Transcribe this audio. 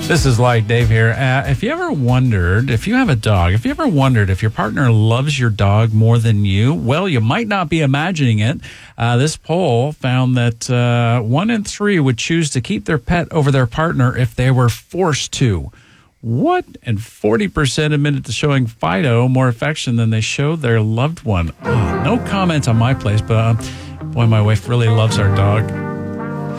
This is Like Dave here. If you ever wondered, if you have a dog, if you ever wondered if your partner loves your dog more than you, well, you might not be imagining it. This poll found that 1 in 3 would choose to keep their pet over their partner if they were forced to. What? And 40% admitted to showing Fido more affection than they showed their loved one. Oh, no comment on my place, but boy, my wife really loves our dog.